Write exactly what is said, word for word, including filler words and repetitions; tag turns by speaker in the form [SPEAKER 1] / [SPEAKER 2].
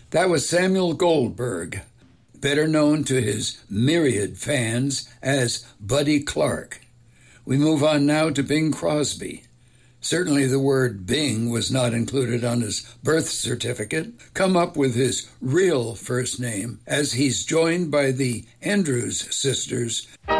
[SPEAKER 1] That was Samuel Goldberg, better known to his myriad fans as Buddy Clark. We move on now to Bing Crosby. Certainly the word Bing was not included on his birth certificate. Come up with his real first name, as he's joined by the Andrews sisters.